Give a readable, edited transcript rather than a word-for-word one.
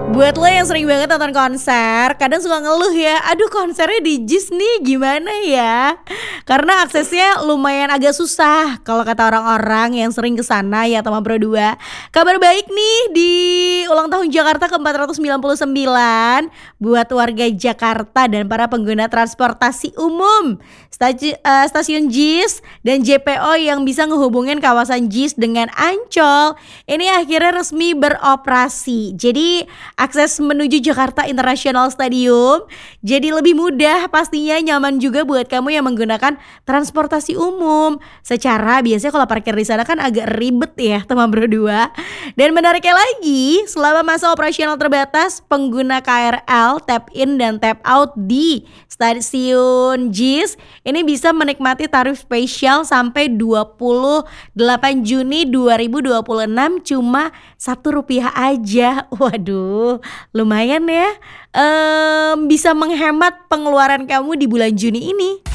Buat lo yang sering banget nonton konser, kadang suka ngeluh ya, aduh konsernya di JIS nih gimana ya? Karena aksesnya lumayan agak susah kalau kata orang-orang yang sering ke sana ya teman Bro 2. Kabar baik nih di ulang tahun Jakarta ke-499 buat warga Jakarta dan para pengguna transportasi umum. Stasiun JIS dan JPO yang bisa ngehubungin kawasan JIS dengan Ancol ini akhirnya resmi beroperasi. Jadi akses menuju Jakarta International Stadium jadi lebih mudah, pastinya nyaman juga buat kamu yang menggunakan transportasi umum. Secara biasanya kalau parkir di sana kan agak ribet ya teman Bro 2. Dan menariknya lagi, selama masa operasional terbatas, pengguna KRL tap in dan tap out di stasiun JIS ini bisa menikmati tarif spesial sampai 28 Juni 2026 cuma Rp1 aja. Waduh, lumayan ya. Bisa menghemat pengeluaran kamu di bulan Juni ini.